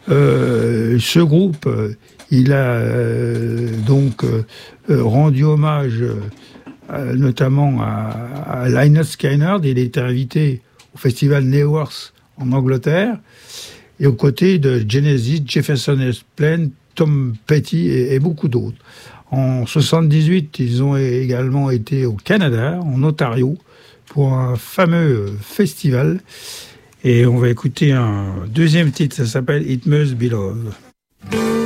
Ce groupe, il a rendu hommage notamment à Lynyrd Skynyrd. Il était invité au festival Networth en Angleterre, et aux côtés de Genesis, Jefferson Airplane, Tom Petty et beaucoup d'autres. En 78, ils ont également été au Canada, en Ontario, pour un fameux festival. Et on va écouter un deuxième titre, ça s'appelle It Must Be Love.